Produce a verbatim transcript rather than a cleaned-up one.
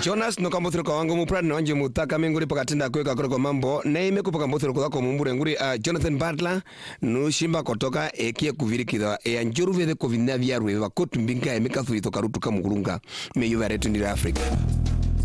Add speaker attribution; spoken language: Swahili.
Speaker 1: Jonas no kambuthiro wangu muprani wanje mutaka menguri pakatinda kweka kwa mambo na imekupa kambuthiro kwa mumbure nguri uh, Jonathan Butler no shimba kotoka ekie kuvirikidha e njuru vede kovinavya rwe vakotu mbinga emeka thuito karutuka mugurunga meyo varetu ndira Africa.